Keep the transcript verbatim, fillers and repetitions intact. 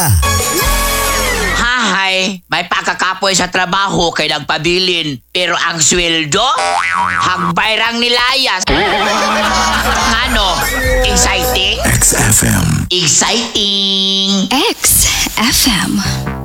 na. Hahay, may pakakapoy sa trabaho kay nagpabilin. Pero ang sweldo, hagbayrang nilayas. Ano? Exciting? X F M. Exciting! X F M.